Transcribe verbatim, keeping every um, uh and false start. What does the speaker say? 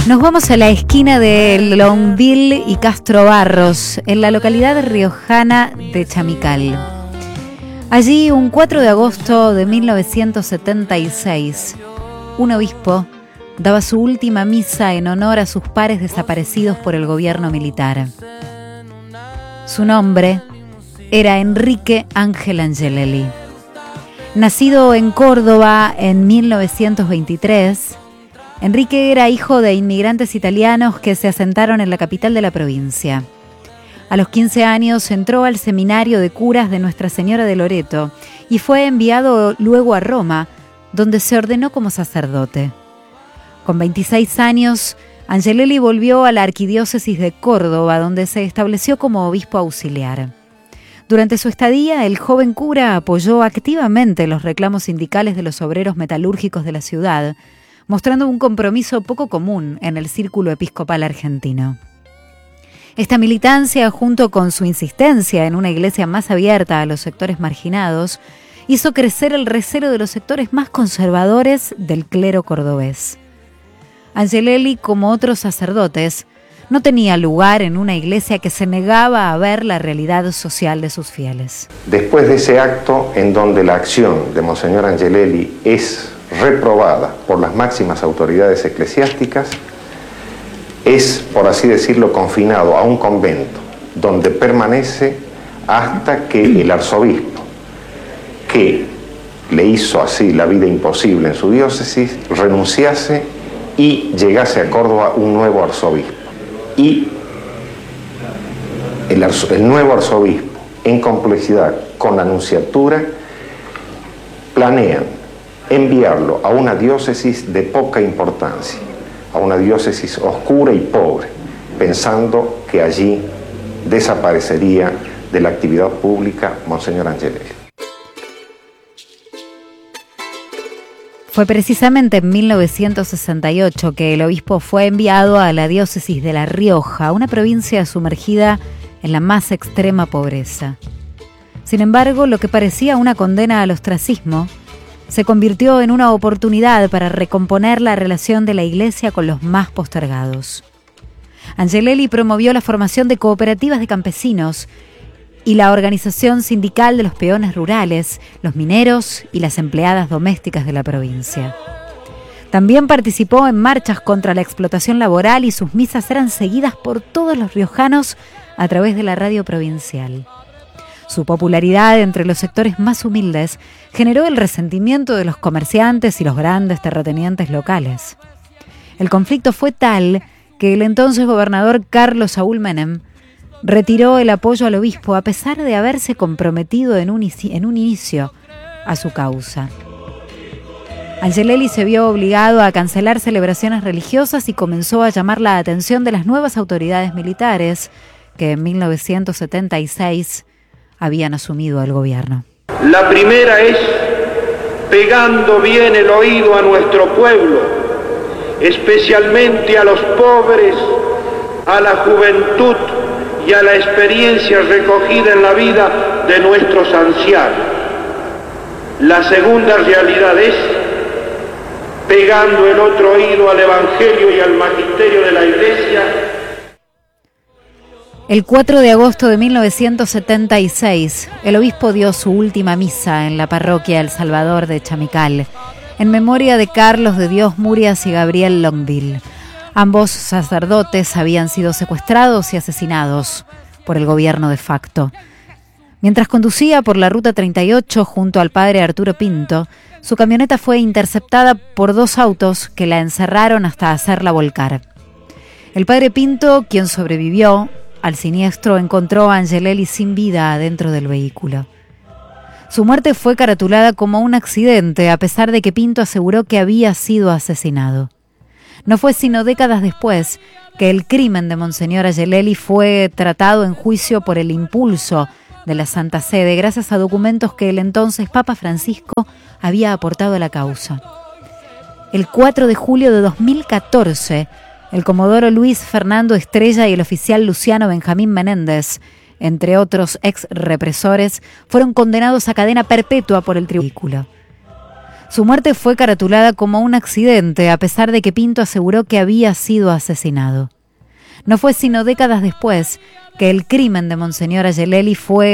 Nos vamos a la esquina de Longueville y Castro Barros, en la localidad riojana de Chamical. Allí, un cuatro de agosto de mil novecientos setenta y seis, un obispo daba su última misa en honor a sus pares desaparecidos por el gobierno militar. Su nombre era Enrique Ángel Angelelli. Nacido en Córdoba en mil novecientos veintitrés, Enrique era hijo de inmigrantes italianos que se asentaron en la capital de la provincia. A los quince años entró al seminario de curas de Nuestra Señora de Loreto y fue enviado luego a Roma, donde se ordenó como sacerdote. Con veintiséis años, Angelelli volvió a la arquidiócesis de Córdoba, donde se estableció como obispo auxiliar. Durante su estadía, el joven cura apoyó activamente los reclamos sindicales de los obreros metalúrgicos de la ciudad, mostrando un compromiso poco común en el círculo episcopal argentino. Esta militancia, junto con su insistencia en una iglesia más abierta a los sectores marginados, hizo crecer el recelo de los sectores más conservadores del clero cordobés. Angelelli, como otros sacerdotes, no tenía lugar en una iglesia que se negaba a ver la realidad social de sus fieles. Después de ese acto en donde la acción de Monseñor Angelelli es reprobada por las máximas autoridades eclesiásticas, es, por así decirlo, confinado a un convento, donde permanece hasta que el arzobispo, que le hizo así la vida imposible en su diócesis, renunciase y llegase a Córdoba un nuevo arzobispo. Y el, arzo, el nuevo arzobispo, en complejidad con la nunciatura, planean enviarlo a una diócesis de poca importancia, a una diócesis oscura y pobre, pensando que allí desaparecería de la actividad pública Monseñor Angelelli. Fue precisamente en mil novecientos sesenta y ocho que el obispo fue enviado a la diócesis de La Rioja, una provincia sumergida en la más extrema pobreza. Sin embargo, lo que parecía una condena al ostracismo se convirtió en una oportunidad para recomponer la relación de la Iglesia con los más postergados. Angelelli promovió la formación de cooperativas de campesinos y la organización sindical de los peones rurales, los mineros y las empleadas domésticas de la provincia. También participó en marchas contra la explotación laboral y sus misas eran seguidas por todos los riojanos a través de la radio provincial. Su popularidad entre los sectores más humildes generó el resentimiento de los comerciantes y los grandes terratenientes locales. El conflicto fue tal que el entonces gobernador Carlos Saúl Menem retiró el apoyo al obispo a pesar de haberse comprometido en un, en un inicio a su causa. Angelelli se vio obligado a cancelar celebraciones religiosas y comenzó a llamar la atención de las nuevas autoridades militares que en mil novecientos setenta y seis habían asumido el gobierno. La primera es pegando bien el oído a nuestro pueblo, especialmente a los pobres, a la juventud y a la experiencia recogida en la vida de nuestros ancianos. La segunda realidad es pegando el otro oído al Evangelio y al magisterio de la Iglesia. El cuatro de agosto de mil novecientos setenta y seis, el obispo dio su última misa en la parroquia El Salvador de Chamical, en memoria de Carlos de Dios Murias y Gabriel Longueville. Ambos sacerdotes habían sido secuestrados y asesinados por el gobierno de facto. Mientras conducía por la ruta treinta y ocho junto al padre Arturo Pinto, su camioneta fue interceptada por dos autos que la encerraron hasta hacerla volcar. El padre Pinto, quien sobrevivió al siniestro, encontró a Angelelli sin vida adentro del vehículo. Su muerte fue caratulada como un accidente, a pesar de que Pinto aseguró que había sido asesinado. No fue sino décadas después que el crimen de Monseñor Angelelli fue tratado en juicio por el impulso de la Santa Sede, gracias a documentos que el entonces Papa Francisco había aportado a la causa. El cuatro de julio de dos mil catorce, el comodoro Luis Fernando Estrella y el oficial Luciano Benjamín Menéndez, entre otros ex represores, fueron condenados a cadena perpetua por el tribunal. Su muerte fue caratulada como un accidente, a pesar de que Pinto aseguró que había sido asesinado. No fue sino décadas después que el crimen de Monseñor Angelelli fue